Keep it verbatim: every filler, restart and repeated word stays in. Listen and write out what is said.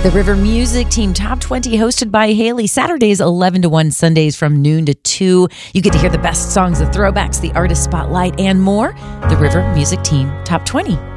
The River Music Team Top twenty, hosted by Haley. Saturdays eleven to one, Sundays from noon to two. You get to hear the best songs, the throwbacks, the artist spotlight, and more. The River Music Team Top twenty.